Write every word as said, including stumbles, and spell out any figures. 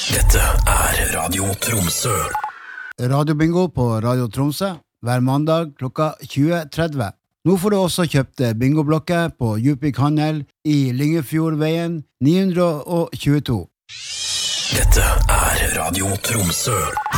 Dette er Radio Tromsø. Radiobingo på Radio Tromsø hver mandag klokka tjue tretti. Nå får du også kjøpt bingoblokker på Djupvik Handel i Lyngefjordveien ni hundre tjueto. Dette er Radio Tromsø.